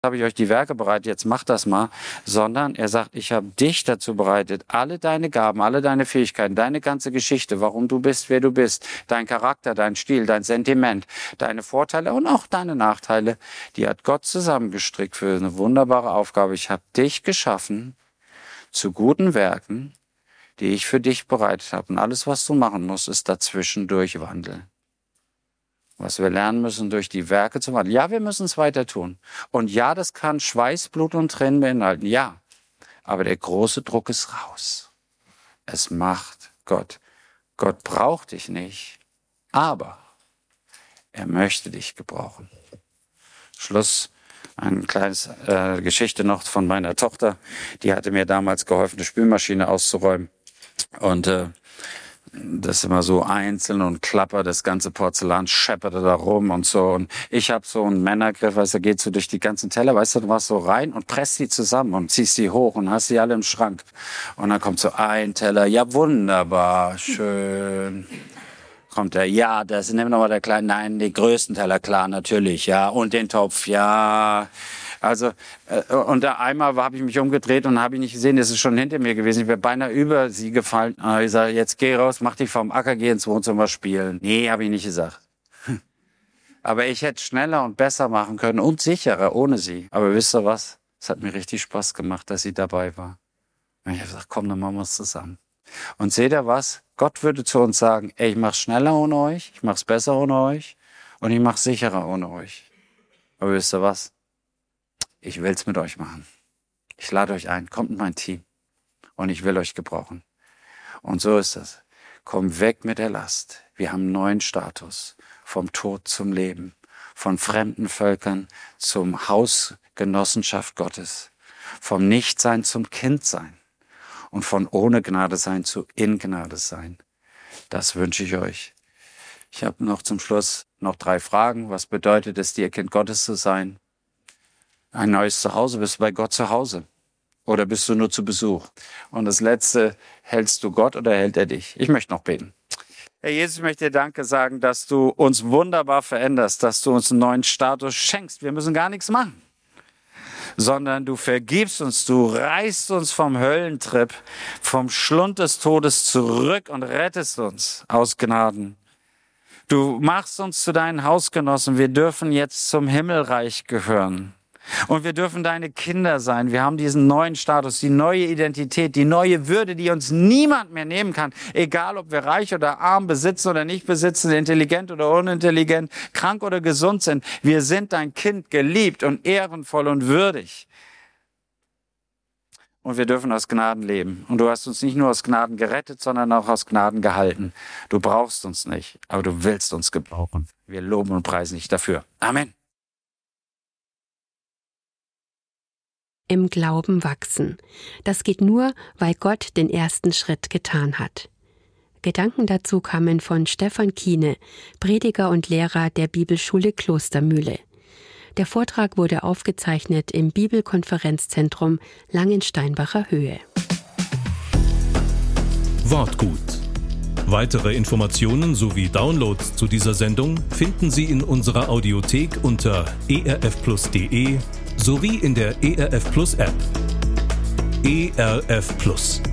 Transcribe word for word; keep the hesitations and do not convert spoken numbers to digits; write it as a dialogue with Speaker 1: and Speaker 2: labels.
Speaker 1: habe ich euch die Werke bereitet, jetzt macht das mal, sondern er sagt, ich habe dich dazu bereitet, alle deine Gaben, alle deine Fähigkeiten, deine ganze Geschichte, warum du bist, wer du bist, dein Charakter, dein Stil, dein Sentiment, deine Vorteile und auch deine Nachteile, die hat Gott zusammengestrickt für eine wunderbare Aufgabe. Ich habe dich geschaffen zu guten Werken, die ich für dich bereitet habe. Und alles, was du machen musst, ist dazwischen durchwandeln. Was wir lernen müssen, durch die Werke zu wandeln. Ja, wir müssen es weiter tun. Und ja, das kann Schweiß, Blut und Tränen beinhalten. Ja, aber der große Druck ist raus. Es macht Gott. Gott braucht dich nicht, aber er möchte dich gebrauchen. Schluss, eine kleine äh, Geschichte noch von meiner Tochter. Die hatte mir damals geholfen, eine Spülmaschine auszuräumen. Und äh, das ist immer so einzeln und klappert, das ganze Porzellan schepperte da rum und so. Und ich habe so einen Männergriff, weißt du, geht so durch die ganzen Teller, weißt du, du machst so rein und presst die zusammen und ziehst die hoch und hast sie alle im Schrank. Und dann kommt so ein Teller, ja wunderbar, schön. Kommt der, ja, das, nimm nochmal der kleine, nein, den größten Teller, klar, natürlich, ja. Und den Topf, ja. Also, äh, und da einmal habe ich mich umgedreht und habe ich nicht gesehen, das ist schon hinter mir gewesen. Ich wäre beinahe über sie gefallen. Äh, ich sage, jetzt geh raus, mach dich vom Acker, geh ins Wohnzimmer spielen. Nee, habe ich nicht gesagt. Aber ich hätte schneller und besser machen können und sicherer ohne sie. Aber wisst ihr was? Es hat mir richtig Spaß gemacht, dass sie dabei war. Und ich habe gesagt, komm, dann machen wir es zusammen. Und seht ihr was? Gott würde zu uns sagen, ey, ich mach's schneller ohne euch, ich mach's besser ohne euch und ich mach's sicherer ohne euch. Aber wisst ihr was? Ich will's mit euch machen. Ich lade euch ein, kommt in mein Team und ich will euch gebrauchen. Und so ist das. Komm weg mit der Last. Wir haben einen neuen Status. Vom Tod zum Leben. Von fremden Völkern zum Hausgenossenschaft Gottes. Vom Nichtsein zum Kindsein. Und von ohne Gnade sein zu in Gnade sein. Das wünsche ich euch. Ich habe noch zum Schluss noch drei Fragen. Was bedeutet es, dir Kind Gottes zu sein? Ein neues Zuhause, bist du bei Gott zu Hause? Oder bist du nur zu Besuch? Und das Letzte, hältst du Gott oder hält er dich? Ich möchte noch beten. Herr Jesus, ich möchte dir Danke sagen, dass du uns wunderbar veränderst, dass du uns einen neuen Status schenkst. Wir müssen gar nichts machen, sondern du vergibst uns, du reißt uns vom Höllentrip, vom Schlund des Todes zurück und rettest uns aus Gnaden. Du machst uns zu deinen Hausgenossen. Wir dürfen jetzt zum Himmelreich gehören. Und wir dürfen deine Kinder sein. Wir haben diesen neuen Status, die neue Identität, die neue Würde, die uns niemand mehr nehmen kann. Egal, ob wir reich oder arm, besitzen oder nicht besitzen, intelligent oder unintelligent, krank oder gesund sind. Wir sind dein Kind, geliebt und ehrenvoll und würdig. Und wir dürfen aus Gnaden leben. Und du hast uns nicht nur aus Gnaden gerettet, sondern auch aus Gnaden gehalten. Du brauchst uns nicht, aber du willst uns gebrauchen. Wir loben und preisen dich dafür. Amen.
Speaker 2: Im Glauben wachsen. Das geht nur, weil Gott den ersten Schritt getan hat. Gedanken dazu kamen von Stefan Kiene, Prediger und Lehrer der Bibelschule Klostermühle. Der Vortrag wurde aufgezeichnet im Bibelkonferenzzentrum Langensteinbacher Höhe.
Speaker 3: Wortgut. Weitere Informationen sowie Downloads zu dieser Sendung finden Sie in unserer Audiothek unter e r f plus punkt de sowie in der E R F Plus App. E R F Plus.